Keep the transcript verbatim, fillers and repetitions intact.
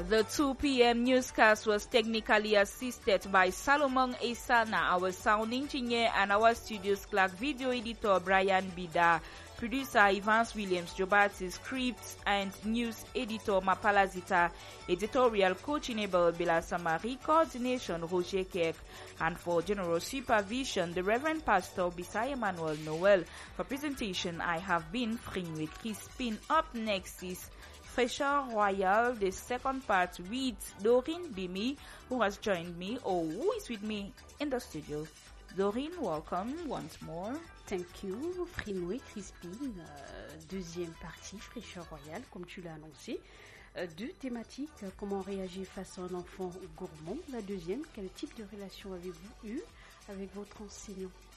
The two p.m. newscast was technically assisted by Salomon Esana, our sound engineer, and our studio's clerk, video editor Brian Bida, producer Evans Williams Jobati, scripts and news editor Mapala Zita, editorial coaching Abel Bila Samari, coordination Roger Kirk, and for general supervision, the Reverend Pastor Bisaya Emmanuel Noel. For presentation, I have been Frinwe Crispin. Up next is Fraîcheur Royale, the second part with Doreen Bimi, who has joined me, or who is with me in the studio. Doreen, welcome once more. Thank you, Frinwe Crispin, euh, deuxième partie, Fraîcheur Royale, comme tu l'as annoncé. Euh, deux thématiques, euh, comment réagir face à un enfant gourmand. La deuxième, quel type de relation avez-vous eu avec votre enseignant?